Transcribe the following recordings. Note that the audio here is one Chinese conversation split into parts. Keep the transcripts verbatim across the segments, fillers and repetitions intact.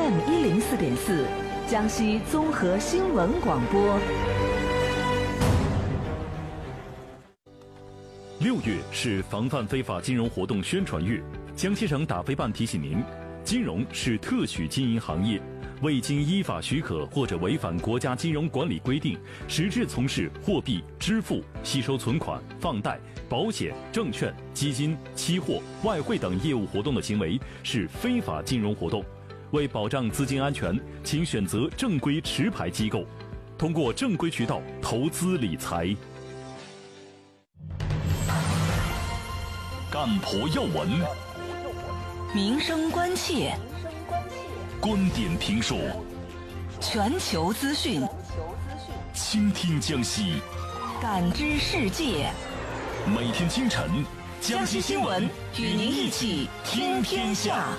M 一零四点四，江西综合新闻广播。 六月是防范非法金融活动宣传月，江西省打非办提醒您，金融是特许经营行业，未经依法许可或者违反国家金融管理规定，实质从事货币、支付、吸收存款、放贷、保险、证券、基金、期货、外汇等业务活动的行为是非法金融活动。为保障资金安全，请选择正规持牌机构，通过正规渠道投资理财。干婆要闻， 民生关切， 观点评述， 全球资讯， 倾听江西， 感知世界。 每天清晨， 江西新闻与您一起听天下。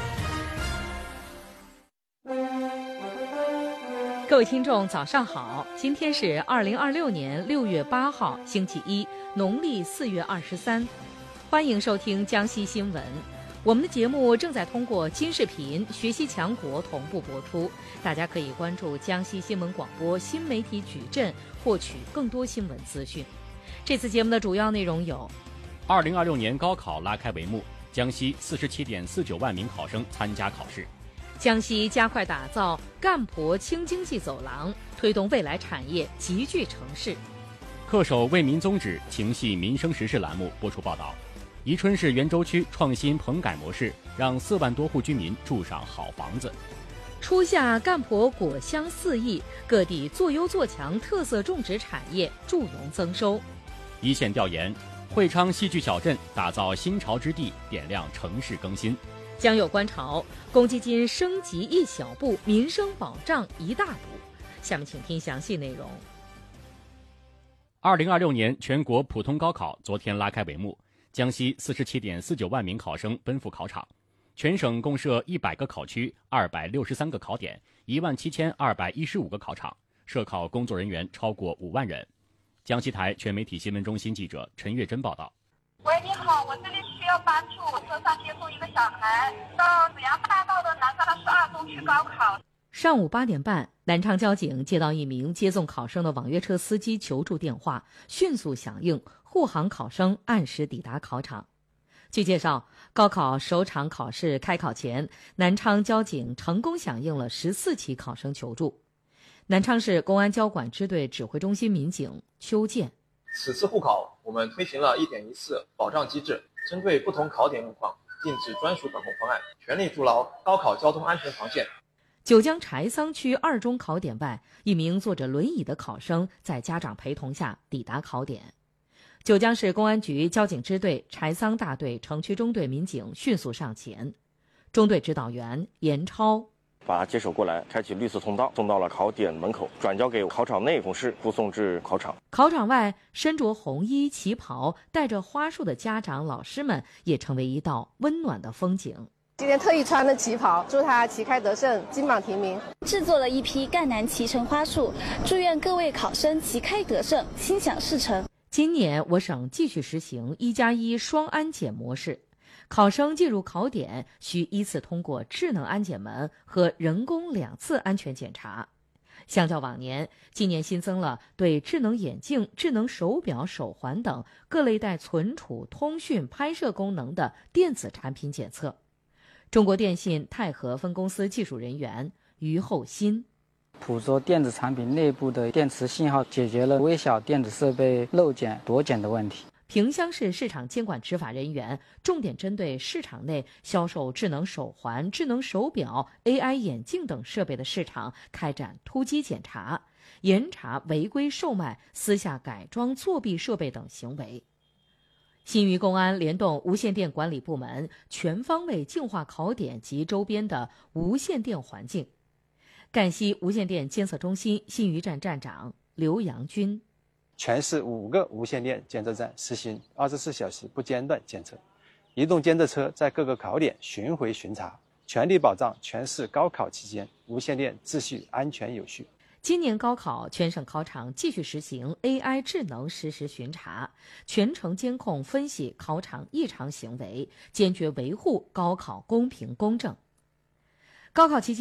各位听众早上好，今天是二零二六年六月八号星期一，农历四月二十三。欢迎收听江西新闻。我们的节目正在通过金视频、学习强国同步播出，大家可以关注江西新闻广播新媒体矩阵，获取更多新闻资讯。这次节目的主要内容有： 二零二六年高考拉开帷幕，江西四十七点四九万名考生参加考试。 江西加快打造干婆轻经济走廊，推动未来产业集聚城市。 恪守为民宗旨，情系民生时事栏目播出报道。宜春市袁州区创新棚改模式，让四万多户居民住上好房子。 初夏干婆果香四溢，各地做优做强特色种植产业，助农增收。 一线调研，会昌戏剧小镇打造新潮之地，点亮城市更新。 江有观潮，公积金升级一小步，民生保障一大步。下面请听详细内容。 二零二六年全国普通高考昨天拉开帷幕。江西四十七点四九万名考生奔赴考场，全省共设一百个考区，二百六十三个考点，一万七千二百一十五个考场，涉考工作人员超过五万人。江西台全媒体新闻中心记者陈月珍报道。 喂，你好，我这里需要帮助，我车上接送一个小孩到紫阳大道的南沙十二中去高考。 上午八点半，南昌交警接到一名接送考生的网约车司机求助电话，迅速响应，护航考生按时抵达考场。据介绍，高考首场考试开考前，南昌交警成功响应了十四起考生求助。南昌市公安交管支队指挥中心民警邱建： 此次护考，我们推行了一点一次保障机制，针对不同考点路况，定制专属管控方案，全力筑牢高考交通安全防线。 九江柴桑区二中考点外，一名坐着轮椅的考生在家长陪同下抵达考点。九江市公安局交警支队柴桑大队城区中队民警迅速上前，中队指导员严超把他接手过来，开启绿色通道，送到了考点门口，转交给考场内同事护送至考场。 考场外，身着红衣旗袍、带着花束的家长、老师们也成为一道温暖的风景。 今天特意穿的旗袍，祝他旗开得胜，金榜题名。 制作了一批赣南脐橙花束，祝愿各位考生旗开得胜，心想事成。 今年我省继续实行一加一双安检模式，考生进入考点需依次通过智能安检门和人工两次安全检查。相较往年，今年新增了对智能眼镜、智能手表、手环等各类带存储、通讯、拍摄功能的电子产品检测。中国电信太和分公司技术人员于厚新： 捕捉电子产品内部的电磁信号，解决了微小电子设备漏检夺检的问题。 萍乡市市场监管执法人员重点针对市场内销售智能手环、智能手表、A I 眼镜等设备的市场开展突击检查，严查违规售卖、私下改装、作弊设备等行为。新余公安联动无线电管理部门，全方位净化考点及周边的无线电环境。赣西无线电监测中心新余站站长刘阳军： 全市五个无线电监测站实行二十四小时不间断监测，移动监测车在各个考点巡回巡查，全力保障全市高考期间无线电秩序安全有序。 今年高考全省考场继续实行 A I 智能实时巡查，全程监控分析考场异常行为，坚决维护高考公平公正。高考期间